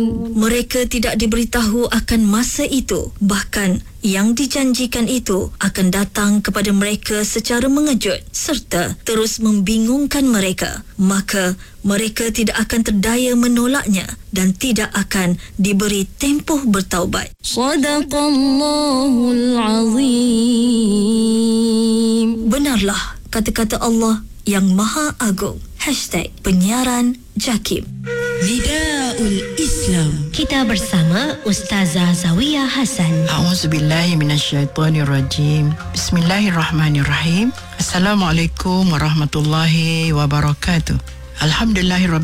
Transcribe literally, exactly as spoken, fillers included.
Mereka tidak diberitahu akan masa itu, bahkan yang dijanjikan itu akan datang kepada mereka secara mengejut serta terus membingungkan mereka. Maka mereka tidak akan terdaya menolaknya dan tidak akan diberi tempoh bertaubat. Sadaqallahul Azim. Benarlah kata-kata Allah yang Maha Agung. Hashtag Penyiaran Jakim. Nidaul Islam. Kita bersama Ustazah Zawiyah Hasan. A'udzubillahi minasyaitonirrajim. Bismillahirrahmanirrahim. Assalamualaikum warahmatullahi wabarakatuh. Alhamdulillahirabbil